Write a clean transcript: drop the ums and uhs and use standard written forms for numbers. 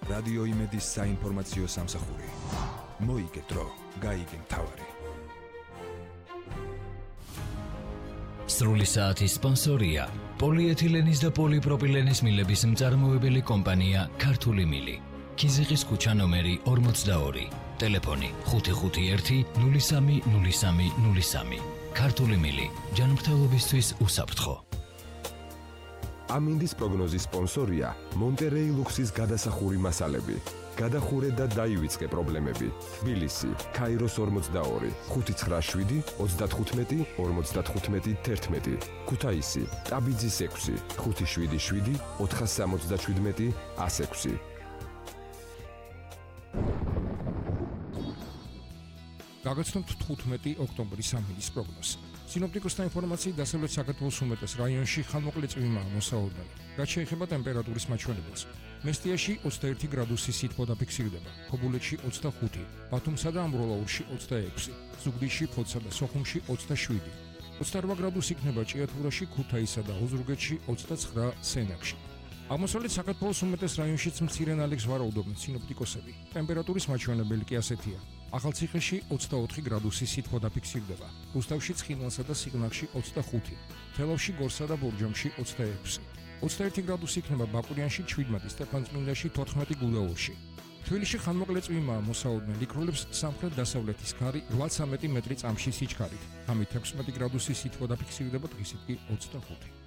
რადიო იმედის საინფორმაციო სამსახური. მოიგე დრო, გაიგე მთავარი. სრული საათის სპონსორია პოლიეთილენის და პოლიპროპილენის მილების მწარმოებელი კომპანია ქართული მილი. ქიზიყის ქუჩა ნომერი 42, ტელეფონი 551 03 03 03. ქართული მილი, ჯანმრთელობისთვის უსაფრთხო. ამინდის პროგნოზის სპონსორია მონტერეი ლუქსის გადასახური მასალები. გადახურე და დაივიწყე პრობლემები. თბილისი, ქაიროს 42, 597 35 55 11. ქუთაისი, ტაბიძის 6, 577 477 106. გაგაცნობთ 15 ოქტომბრის ამინდის პროგნოზს. სინოპტიკოსთა ინფორმაციით დასავლეთ საქართველოს უმეტეს რაიონში ხანმოკლე წვიმაა მოსაოდნელი. რაც შეეხება ტემპერატურის მაჩვენებელს. მესტიაში 21 გრადუსი სითბო დაფიქსირდება, ქობულეთში 25, ბათუმსა და ამბროლაურში 26, ზუგდიდში, ფოთსა და სოხუმში 27, 28 გრადუსი იქნება ჭიათურაში, ქუთაისსა და ოზურგეთში, 29 სენაკში. აღმოსავლეთ საქართველოს უმეტეს რაიონშიც მცირე ნალექს ვარაუდობენ სინოპტიკოსები. ტემპერატურის მაჩვენებელი კი ასეთია. ახალციხეში 24 გრადუსი სითბო დაფიქსირდება, რუსთავში, ცხინვალსა და სიღნაღში 25, თელავში, გორსა და ბორჯომში 26, 21 გრადუსი იქნება ბაკურიანში, 17, სტეფანწმინდაში, 14 გუდაურში. თბილისში ხანმოკლე წვიმაა მოსაოდნელი, იქროლებს სამხრეთ-დასავლეთის ქარი 8-13 მეტრი წამში სიჩქარით, ღამით 16 გრადუსი სითბო დაფიქსირდება, დღისით კი 25.